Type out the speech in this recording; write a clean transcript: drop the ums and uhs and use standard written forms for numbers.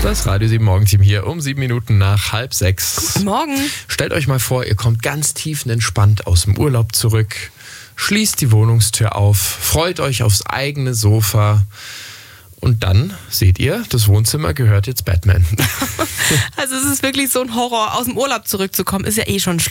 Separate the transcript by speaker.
Speaker 1: Das Radio 7 Morgenteam hier um 7 Minuten nach 5:30.
Speaker 2: Guten Morgen.
Speaker 1: Stellt euch mal vor, ihr kommt ganz tiefenentspannt aus dem Urlaub zurück, schließt die Wohnungstür auf, freut euch aufs eigene Sofa und dann seht ihr, das Wohnzimmer gehört jetzt Batman.
Speaker 2: Also es ist wirklich so ein Horror. Aus dem Urlaub zurückzukommen ist ja eh schon schlimm.